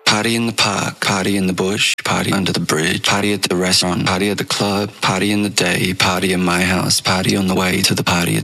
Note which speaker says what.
Speaker 1: Party in the park, party in the bush, party under the bridge, party at the restaurant, party at the club, party in the day, party in my house, party on the way to the party